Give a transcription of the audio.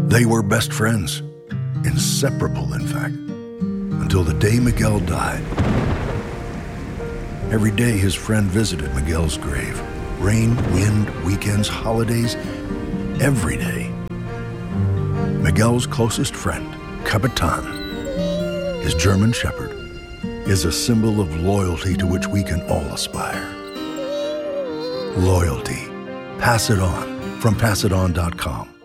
They were best friends, inseparable, in fact, until the day Miguel died. Every day his friend visited Miguel's grave. Rain, wind, weekends, holidays, every day. Miguel's closest friend, Capitan, his German Shepherd, is a symbol of loyalty to which we can all aspire. Loyalty. Pass it on from passiton.com.